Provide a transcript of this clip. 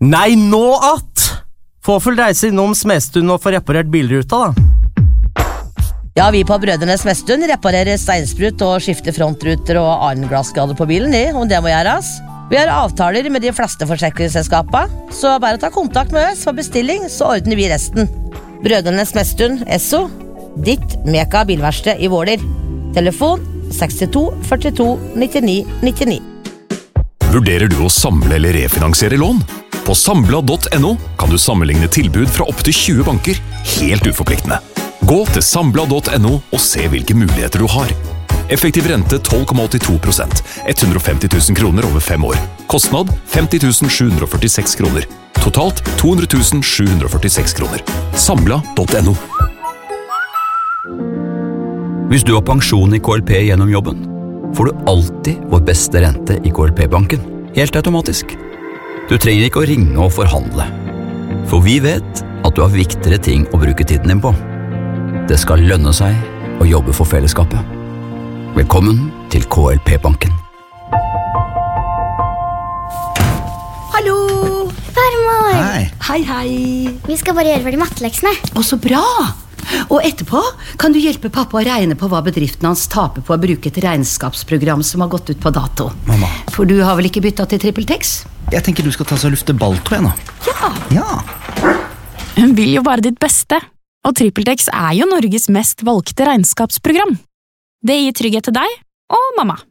Nei, nå at! Få full reise innom Smestund og få reparert bilruta, da. Ja, vi på Brødrene Smestund reparerer steinsprut og skifter frontruter og annen glassskade på bilen, om det må gjøres. Vi har avtaler med de fleste forsikringsselskapene, så bare ta kontakt med oss for bestilling, så ordner vi resten. Brødrene Smestund, Esso, ditt Meka bilverksted i Våler. Telefon 62 42 99 99. Vurderer du å samle eller refinansiere lån? På Sambla.no kan du sammenligne tilbud fra opp til 20 banker, helt uforpliktende. Gå til Sambla.no og se hvilke muligheter du har. Effektiv rente 12,82%, 150 000 kroner over 5 år. Kostnad 50 746 kroner. Totalt 200 746 kroner. Sambla.no. Hvis du har pensjon i KLP gjennom jobben, får du alltid vår beste rente i KLP-banken, helt automatisk. Du trenger ikke å ringe og forhandle, for vi vet at du har viktigere ting å bruke tiden din på. Det skal lønne seg å jobbe for fellesskapet. Velkommen til KLP-banken. Hallo! Farmor! Hei. Hei, hei. Vi skal bare gjøre ferdig matteleksene. Å, så bra! Og etterpå kan du hjelpe pappa å regne på hva bedriften hans taper på å bruke et regnskapsprogram som har gått ut på dato. Mamma. For du har vel ikke byttet til TrippelTex? Jeg tenker du skal ta så lufte balltro nå. Ja. Hun vil jo bare ditt beste, og TrippelTex er jo Norges mest valgte regnskapsprogram. Det gir trygghet til deg og mamma.